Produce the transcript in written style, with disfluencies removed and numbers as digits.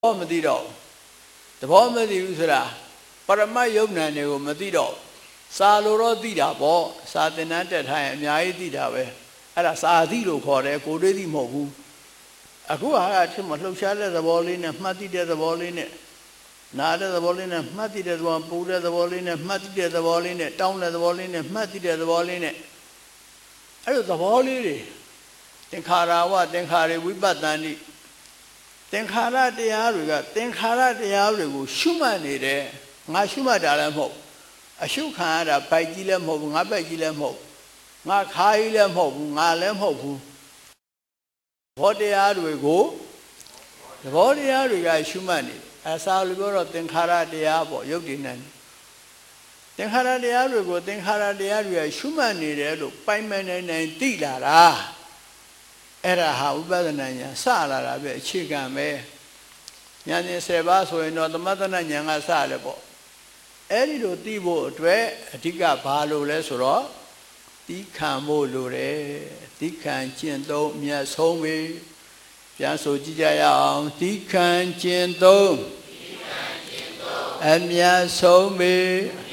မသိတော့သဘောမသိဘူးဆိုတာပရမတ်ယုံနာတွေကိုမသိတော့စာလိုတော့သိတာပေါ့စာသင်တန်းတက်ထားရင်အများကြီးသိတာပဲအဲ့ဒါစာသိလို့ခေါ်တယ်ကိုတွေးသိမဟုတ်ဘူးအခုဟာအထင်မလှုပ်ရှားတဲ့သဘောလေးနဲ့မှတ်သိတဲ့သဘောလေးနဲ့နားတဲ့သဘောလေးနဲ့မှတ်သိတဲ့သဘောပူတဲ့သဘောလေးနဲ့မှတ်သိတဲ့သဘောလေးနဲ့တောင်းတဲ့သဘောလေးနဲ့မှတ်သိတဲ့သဘောလေးနဲ့အဲ့လိုသဘောလေးတွေသင်္ခါရဝသင်္ခါရဝိပဿနာနိသင်္ခါရတရားတွေကသင်္ခါရတရားတွေကိုရှုမှတ်နေတယ်ငါရှုမှတ်တာလည်းမဟုတ်အရှုခံရတာဘိုက်ကြီးလည်းမဟုတ်ဘူးငါဘိုက်ကြီးလည်းမဟုတ်ငါခါးကြီးလည်းမဟုတ်ဘူးငါလည်းမဟုတ်ဘူးဘောတရားတွေကိုသဘောတရားတွေကရှုမှတ်နေအစာလိုပြောတော့သင်္ခါရတရားပေါ့ယုတ်တည်နေသင်္ခါရတရားတွေကိုသင်္ခါရတရားတွေကရှုမှတ်နေတယ်လို့ပိုင်မနိုင်နိုင်သိလာတာအဲ့ဒါဟာဥပဒနာဉာဏ်စလာတာပဲအခြေခံပဲဉာဏ်ရှင်10ပါးဆိုရင်တော့သမထနာဉာဏ်ကစတယ်ပေါ့အဲ့ဒီလိုသိဖို့အတွက်အဓိကဘာလို့လဲဆိုတော့သီးခံဖို့လိုတယ်သီးခံကျင့်သုံးအမြတ်ဆုံးပဲပြန်ဆိုကြည့်ကြရအောင်သီးခံကျင့်သုံးအမြတ်ဆုံးပဲ